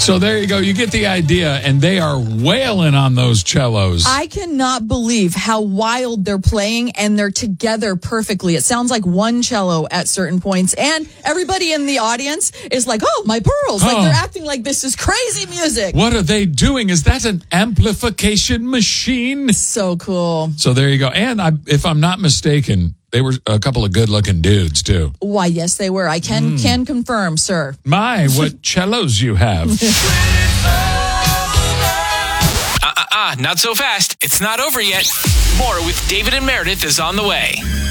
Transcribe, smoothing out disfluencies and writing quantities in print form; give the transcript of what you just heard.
So there you go. You get the idea, and they are wailing on those cellos. I cannot believe how wild they're playing, and they're together perfectly. It sounds like one cello at certain points, and everybody in the audience is like, oh, my pearls. Like, they're acting like this is crazy music. What are they doing? Is that an amplification machine? So cool. So there you go. And if I'm not mistaken, they were a couple of good-looking dudes, too. Why, yes, they were. I can confirm, sir. My, what cellos you have. Not so fast. It's not over yet. More with David and Meredith is on the way.